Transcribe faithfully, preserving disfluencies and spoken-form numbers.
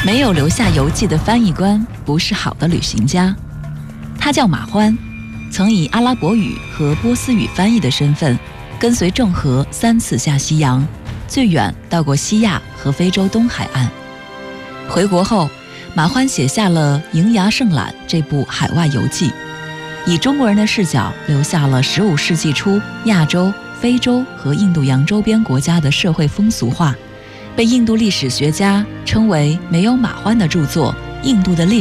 没有留下游记的翻译官不是好的旅行家。他叫马欢，曾以阿拉伯语和波斯语翻译的身份，跟随郑和三次下西洋，最远到过西亚和非洲东海岸。回国后，马欢写下了《瀛涯胜览》这部海外游记，以中国人的视角留下了十五世纪初亚洲、非洲和印度洋周边国家的社会风俗化，被印度历史学家称为没有马欢的著作《印度的历史》